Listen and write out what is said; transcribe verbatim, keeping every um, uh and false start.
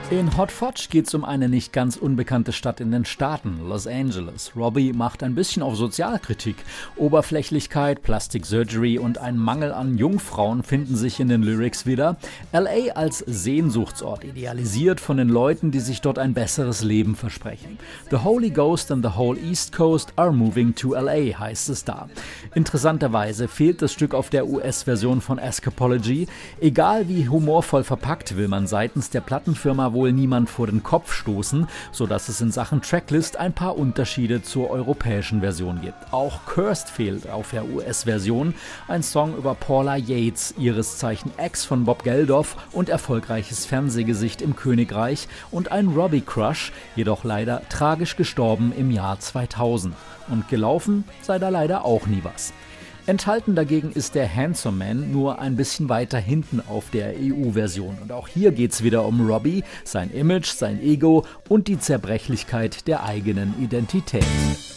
In Hot Fudge geht's um eine nicht ganz unbekannte Stadt in den Staaten, Los Angeles. Robbie macht ein bisschen auf Sozialkritik. Oberflächlichkeit, Plastic Surgery und ein Mangel an Jungfrauen finden sich in den Lyrics wieder. L A als Sehnsuchtsort, idealisiert von den Leuten, die sich dort ein besseres Leben versprechen. The Holy Ghost and the whole East Coast are moving to L A, heißt es da. Interessanterweise fehlt das Stück auf der U S-Version von Escapology. Egal wie humorvoll verpackt, will man seitens der Plattenfirma wohl niemand vor den Kopf stoßen, sodass es in Sachen Tracklist ein paar Unterschiede zur europäischen Version gibt. Auch Cursed fehlt auf der U S-Version, ein Song über Paula Yates, ihres Zeichen Ex von Bob Geldof und erfolgreiches Fernsehgesicht im Königreich, und ein Robbie-Crush, jedoch leider tragisch gestorben im Jahr zweitausend. Und gelaufen sei da leider auch nie was. Enthalten dagegen ist der Handsome Man nur ein bisschen weiter hinten auf der E U-Version. Und auch hier geht's wieder um Robbie, sein Image, sein Ego und die Zerbrechlichkeit der eigenen Identität.